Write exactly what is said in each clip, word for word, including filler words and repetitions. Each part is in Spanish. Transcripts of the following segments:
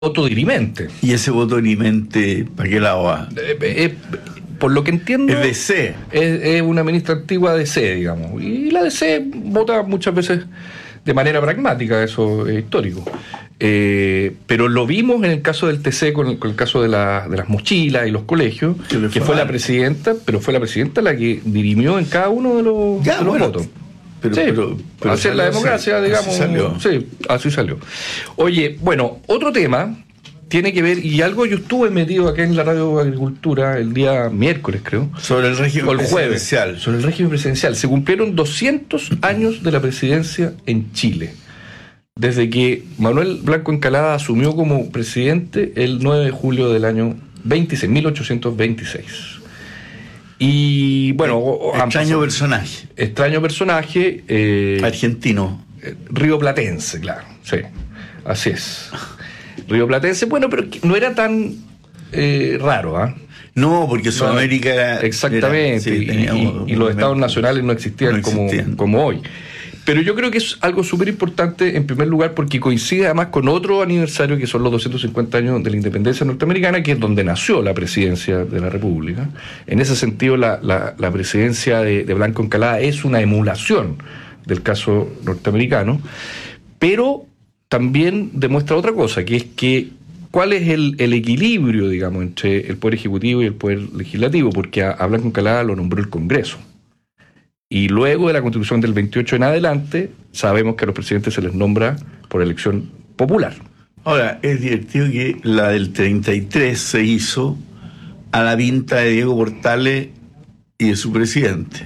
voto dirimente. ¿Y ese voto dirimente para qué lado va? Eh, eh, por lo que entiendo... Es D C. Es, es una ministra antigua de D C, digamos. Y la D C vota muchas veces de manera pragmática, eso es histórico. Eh, pero lo vimos en el caso del T C con el, con el caso de, la, de las mochilas y los colegios, que fue, fue la presidenta, pero fue la presidenta la que dirimió en cada uno de los, ya, de los bueno, votos. Pero, sí, pero, pero hacer la democracia, así, digamos. Así salió. Sí, así salió. Oye, bueno, otro tema tiene que ver, y algo yo estuve metido acá en la Radio Agricultura el día miércoles, creo. Sobre el régimen o el jueves, presidencial. Sobre el régimen presidencial. Se cumplieron doscientos años de la presidencia en Chile. Desde que Manuel Blanco Encalada asumió como presidente el nueve de julio del año veintiséis, mil ochocientos veintiséis. Y bueno, extraño personaje. Extraño personaje. Eh, Argentino. Eh, rioplatense, claro, sí. Así es. Rioplatense, bueno, pero no era tan eh, raro, ¿ah? ¿eh? No, porque Sudamérica no, era... Exactamente, era, sí, y, teníamos, y, y los estados nacionales no existían, no existían. Como, como hoy. Pero yo creo que es algo súper importante, en primer lugar, porque coincide además con otro aniversario, que son los doscientos cincuenta años de la independencia norteamericana, que es donde nació la presidencia de la República. En ese sentido, la, la, la presidencia de, de Blanco Encalada es una emulación del caso norteamericano, pero también demuestra otra cosa, que es que cuál es el, el equilibrio, digamos, entre el Poder Ejecutivo y el Poder Legislativo, porque a, a Blanco Encalada lo nombró el Congreso. Y luego de la Constitución del veintiocho en adelante, sabemos que a los presidentes se les nombra por elección popular. Ahora, es divertido que la del treinta y tres se hizo a la pinta de Diego Portales y de su presidente.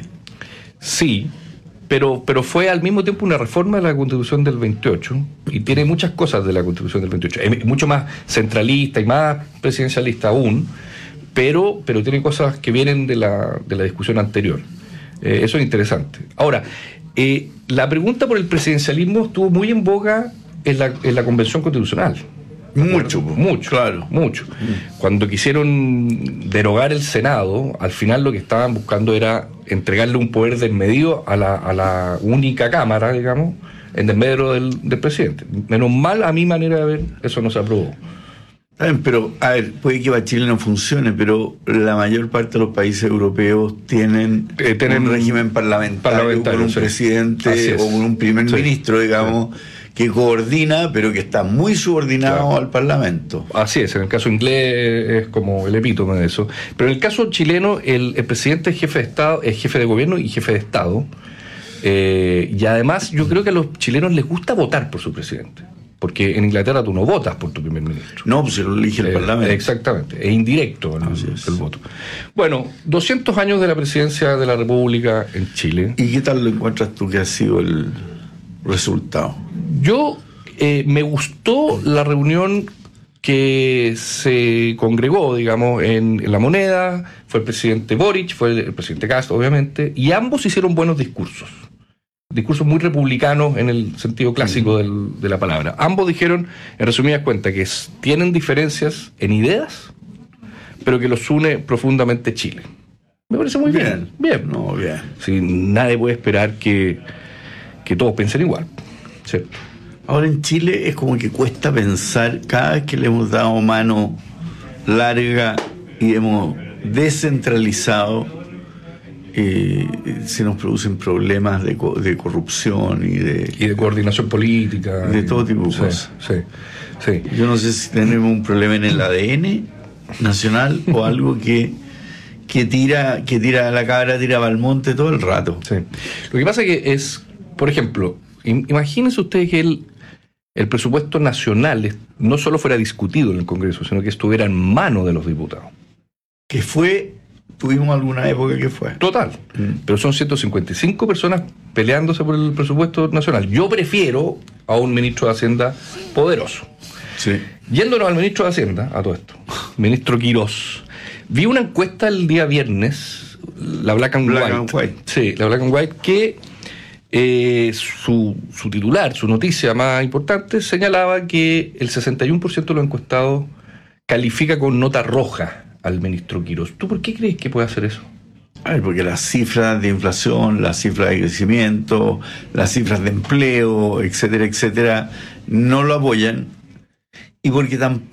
Sí, pero, pero fue al mismo tiempo una reforma de la Constitución del veintiocho, y tiene muchas cosas de la Constitución del veintiocho. Es mucho más centralista y más presidencialista aún, pero, pero tiene cosas que vienen de la, de la discusión anterior. Eh, eso es interesante. Ahora, eh, la pregunta por el presidencialismo estuvo muy en boga en la, en la Convención Constitucional. Mucho, mucho, claro. Mucho. Mm. Cuando quisieron derogar el Senado, al final lo que estaban buscando era entregarle un poder desmedido a la, a la única Cámara, digamos, en desmedro del, del presidente. Menos mal, a mi manera de ver, eso no se aprobó. Pero, a ver, puede que para Chile no funcione, pero la mayor parte de los países europeos tienen, eh, tienen un régimen parlamentario, parlamentario con un sí. presidente o con un primer sí. ministro, digamos, sí. que coordina, pero que está muy subordinado claro. al Parlamento. Así es, en el caso inglés es como el epítome de eso. Pero en el caso chileno, el, el presidente es jefe de Estado, es jefe de gobierno y jefe de Estado. Eh, y además, yo creo que a los chilenos les gusta votar por su presidente. Porque en Inglaterra tú no votas por tu primer ministro. No, pues se lo elige el eh, Parlamento. Exactamente, es indirecto el, es. el voto. Bueno, doscientos años de la presidencia de la República en Chile. ¿Y qué tal lo encuentras tú que ha sido el resultado? Yo, eh, me gustó la reunión que se congregó, digamos, en, en La Moneda. Fue el presidente Boric, fue el, el presidente Castro, obviamente, y ambos hicieron buenos discursos. Discursos muy republicanos en el sentido clásico del, de la palabra. Ambos dijeron, en resumidas cuentas, que es, tienen diferencias en ideas, pero que los une profundamente Chile. Me parece muy bien. Bien. bien. No, bien. Sí, nadie puede esperar que, que todos piensen igual. ¿Cierto? Ahora en Chile es como que cuesta pensar, cada vez que le hemos dado mano larga y hemos descentralizado, Eh, se nos producen problemas de, co- de corrupción y de... Y de coordinación política. De todo tipo de sí, cosas. Sí, sí. Yo no sé si tenemos un problema en el A D N nacional o algo que, que tira que tira a la cabra, tira para el monte todo el rato. Sí. Lo que pasa es que es, por ejemplo, imagínense ustedes que el, el presupuesto nacional no solo fuera discutido en el Congreso, sino que estuviera en manos de los diputados. Que fue... Tuvimos alguna época que fue. Total. Mm. Pero son ciento cincuenta y cinco personas peleándose por el presupuesto nacional. Yo prefiero a un ministro de Hacienda poderoso. Sí. Yéndonos al ministro de Hacienda, a todo esto, ministro Quirós. Vi una encuesta el día viernes, la Black and, Black White, and White. Sí, la Black and White, que eh, su, su titular, su noticia más importante, señalaba que el sesenta y uno por ciento de los encuestados califica con nota roja al ministro Quirós. ¿Tú por qué crees que puede hacer eso? A ver, porque las cifras de inflación, las cifras de crecimiento, las cifras de empleo, etcétera, etcétera, no lo apoyan. y porque tampoco